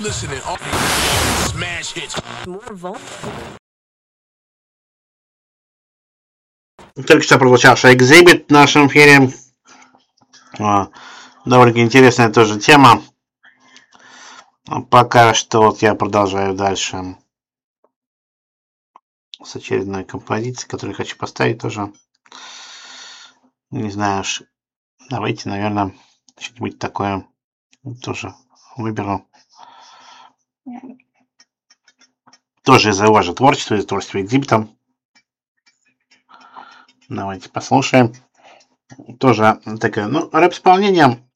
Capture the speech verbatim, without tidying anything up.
listening. Smash hits. Только что прозвучавший Exhibit в нашем эфире. Довольно интересная тоже тема. Пока что вот я продолжаю дальше с очередной композицией, которую хочу поставить тоже. Не знаю, давайте, наверное, что-нибудь такое тоже выберу. Тоже из его же творчества, из творчества Exhibit. Давайте послушаем. Тоже такое, ну, рэп-исполнение